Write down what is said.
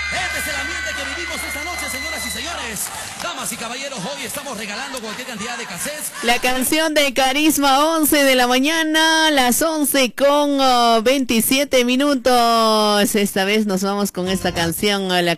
Este es el ambiente que vivimos esta noche, señoras y señores. Damas y caballeros, hoy estamos regalando cualquier cantidad de cassettes. La canción de Carisma, 11 de la mañana, las 11 con 27 minutos. Esta vez nos vamos con esta canción, la